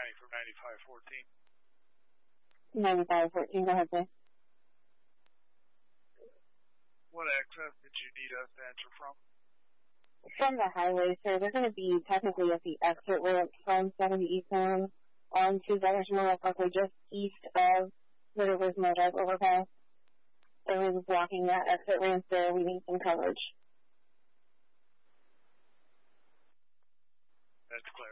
County for 9514. 9514, go ahead, sir. What access did you need us to enter from? From the highway, sir. They're going to be technically at the exit ramp from 70 Eastbound onto Veterans Memorial Parkway just east of the Rivers Mill Drive overpass. There is blocking that exit ramp there. We need some coverage. That's clear.